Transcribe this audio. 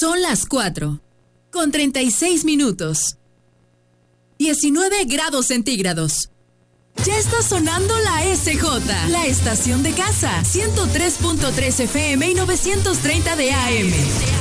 Son las 4:36. 19 grados centígrados. Ya está sonando la SJ, la estación de casa, 103.3 FM y 930 de AM.